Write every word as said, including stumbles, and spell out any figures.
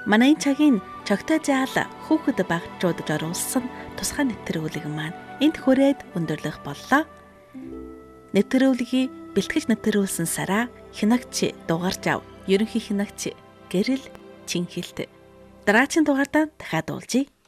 Манай цагийн чогтой заал хүүхэд багчуудад оруулсан тусгай нэвтрүүлэг маань энд хүрээд өндөрлөх боллоо. Нэвтрүүлгийг бэлтгэж нэвтрүүлсэн сараа хянагч дугаарч ав. Ерөнхий хянагч Гэрэл Чинхэлт. Дараагийн дугаартаа дахиад уулзъя.